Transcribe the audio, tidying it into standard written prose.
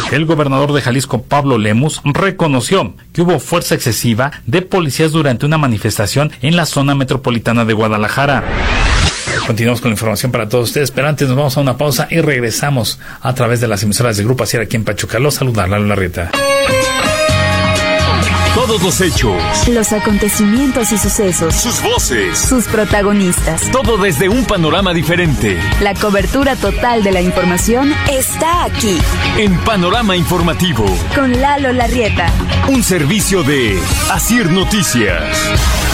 El gobernador de Jalisco, Pablo Lemus, reconoció que hubo fuerza excesiva de policías durante una manifestación en la zona metropolitana de Guadalajara. Continuamos con la información para todos ustedes, pero antes nos vamos a una pausa y regresamos a través de las emisoras de Grupo Asier aquí en Pachuca. Los saluda Lalo Larrieta. Todos los hechos, los acontecimientos y sucesos, sus voces, sus protagonistas, todo desde un panorama diferente. La cobertura total de la información está aquí, en Panorama Informativo, con Lalo Larrieta. Un servicio de Asier Noticias.